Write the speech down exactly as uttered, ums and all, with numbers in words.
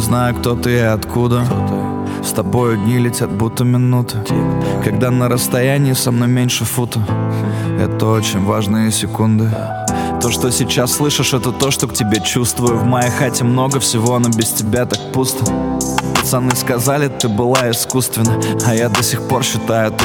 знаю, кто ты и откуда. С тобою дни летят, будто минуты. Когда на расстоянии со мной меньше фута. Это очень важные секунды. То, что сейчас слышишь, это то, что к тебе чувствую. В моей хате много всего, но без тебя так пусто. Пацаны сказали, ты была искусственна, а я до сих пор считаю, ты